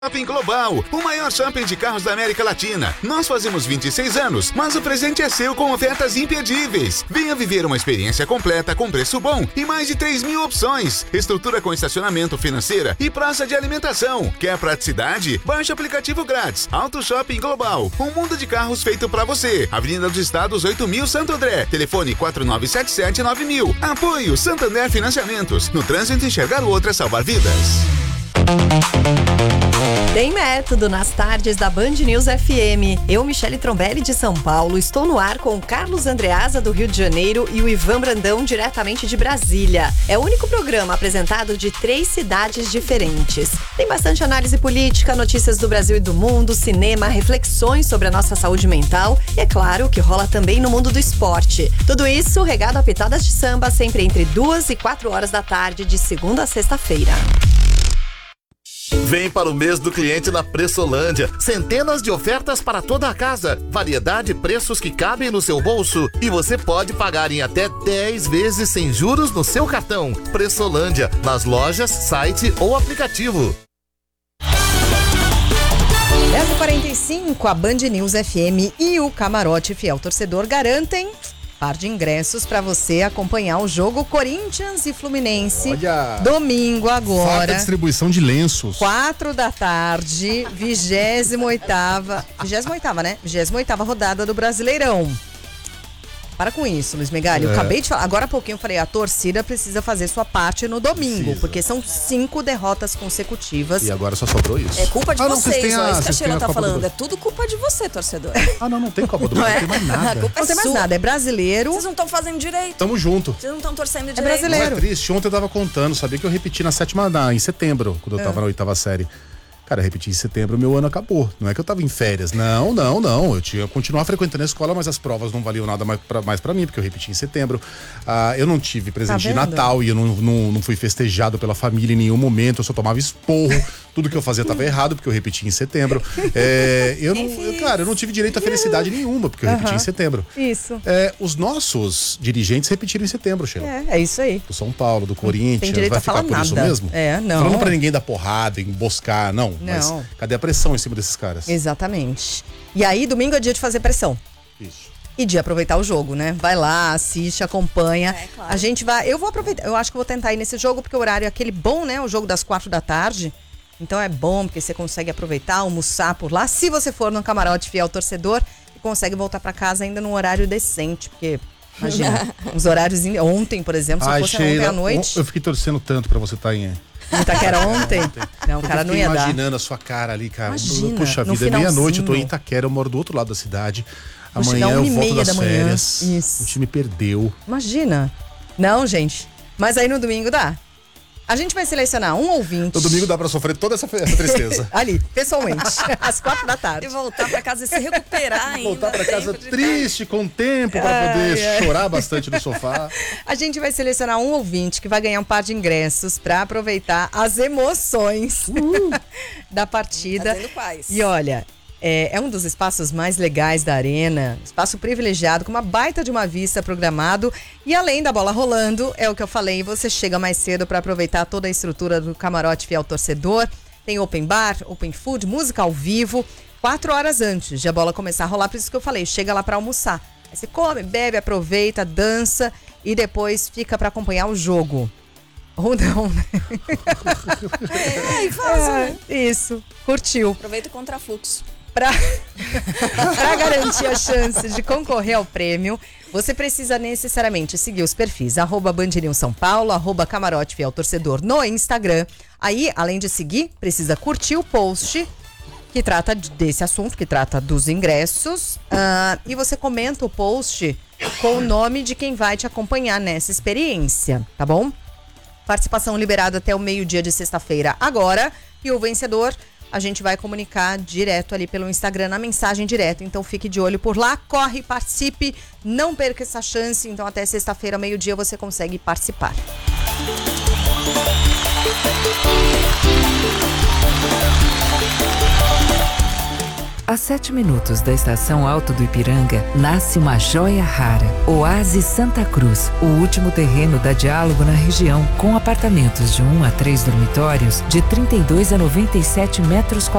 Shopping Global, o maior shopping de carros da América Latina. Nós fazemos 26 anos, mas o presente é seu com ofertas imperdíveis. Venha viver uma experiência completa com preço bom e mais de 3.000 opções. Estrutura com estacionamento, financeira e praça de alimentação. Quer praticidade? Baixe o aplicativo grátis. Auto Shopping Global, um mundo de carros feito pra você. Avenida dos Estados 8000, Santo André. Telefone 4977-9000. Apoio Santander Financiamentos. No trânsito, enxergar o outro é salvar vidas. Tem método nas tardes da Band News FM. Eu, Michele Trombelli, de São Paulo, estou no ar com o Carlos Andreasa, do Rio de Janeiro, e o Ivan Brandão, diretamente de Brasília. É o único programa apresentado de 3 cidades diferentes. Tem bastante análise política, notícias do Brasil e do mundo, cinema, reflexões sobre a nossa saúde mental e, é claro, o que rola também no mundo do esporte. Tudo isso regado a pitadas de samba, sempre entre 2 e 4 horas da tarde, de segunda a sexta-feira. Vem para o mês do cliente na Pressolândia. Centenas de ofertas para toda a casa. Variedade e preços que cabem no seu bolso. E você pode pagar em até 10 vezes sem juros no seu cartão. Pressolândia, nas lojas, site ou aplicativo. 10h45, a Band News FM e o Camarote Fiel Torcedor garantem par de ingressos para você acompanhar o jogo Corinthians e Fluminense. Olha, domingo agora. Faca distribuição de lenços. 4 da tarde, 28ª, né? 28ª rodada do Brasileirão. Para com isso, Luiz Megali. Eu acabei de falar, agora há pouquinho eu falei, a torcida precisa fazer sua parte no domingo, porque são 5 derrotas consecutivas. E agora só sobrou isso. É culpa de vocês, ó. Isso que a Sheila tá falando. É tudo culpa de você, torcedor. Não tem Copa do Mundo, não tem mais nada. Não tem mais nada, é brasileiro. Vocês não estão fazendo direito. Tamo junto. Vocês não estão torcendo direito. É brasileiro. Não é triste, ontem eu tava contando, sabia que eu repeti em setembro, quando eu tava na 8ª série. Cara, eu repeti em setembro, meu ano acabou. Não é que eu tava em férias. Não. Eu tinha que continuar frequentando a escola, mas as provas não valiam nada mais pra mim, porque eu repeti em setembro. Eu não tive presente de Natal e eu não fui festejado pela família em nenhum momento. Eu só tomava esporro. Tudo que eu fazia tava errado, porque eu repeti em setembro. Eu não tive direito a felicidade nenhuma, porque eu repeti em setembro. Isso. Os nossos dirigentes repetiram em setembro, Sheila. É isso aí. Do São Paulo, do Corinthians. Tem direito vai a falar ficar por nada. isso mesmo? Não. Falando pra ninguém dar porrada, emboscar, não. Mas cadê a pressão em cima desses caras? Exatamente. E aí, domingo é dia de fazer pressão. Isso. E de aproveitar o jogo, né? Vai lá, assiste, acompanha. Claro. A gente vai... Eu vou aproveitar. Eu acho que vou tentar ir nesse jogo, porque o horário é aquele bom, né? O jogo das 4 da tarde. Então é bom, porque você consegue aproveitar, almoçar por lá. Se você for no Camarote Fiel Torcedor, consegue voltar pra casa ainda num horário decente, porque... Imagina, os horários... Ontem, por exemplo, se fosse ontem à noite... Eu fiquei torcendo tanto pra você estar em Itaquera ontem? Não, o cara não ia dar. Imaginando a sua cara ali, cara. Imagina, Poxa vida, é meia-noite, eu tô em Itaquera, eu moro do outro lado da cidade. Amanhã eu volto das férias. Isso. O time perdeu. Imagina. Não, gente. Mas aí no domingo dá. A gente vai selecionar um ouvinte. No domingo dá pra sofrer toda essa tristeza. Ali, pessoalmente, às 4 da tarde. E voltar pra casa e se recuperar ainda. Voltar pra casa triste, com tempo pra poder chorar bastante no sofá. A gente vai selecionar um ouvinte que vai ganhar um par de ingressos pra aproveitar as emoções da partida. Fazendo quais? E olha... É um dos espaços mais legais da arena, espaço privilegiado, com uma baita de uma vista programado. E além da bola rolando, é o que eu falei, você chega mais cedo para aproveitar toda a estrutura do Camarote Fiel Torcedor. Tem open bar, open food, música ao vivo, 4 horas antes de a bola começar a rolar. Por isso que eu falei, chega lá para almoçar. Aí você come, bebe, aproveita, dança e depois fica para acompanhar o jogo. Ou não, né? Isso, curtiu. Aproveita o contrafluxo. Pra garantir a chance de concorrer ao prêmio, você precisa necessariamente seguir os perfis @Band News São Paulo, @Camarote Fiel Torcedor no Instagram. Aí, além de seguir, precisa curtir o post que trata desse assunto, que trata dos ingressos. E você comenta o post com o nome de quem vai te acompanhar nessa experiência, tá bom? Participação liberada até o meio-dia de sexta-feira agora. E o vencedor... a gente vai comunicar direto ali pelo Instagram, na mensagem direta. Então fique de olho por lá, corre, participe, não perca essa chance. Então até sexta-feira, meio-dia, você consegue participar. A 7 minutos da estação Alto do Ipiranga, nasce uma joia rara. Oásis Santa Cruz, o último terreno da Diálogo na região, com apartamentos de 1 a 3 dormitórios de 32 a 97 metros quadrados.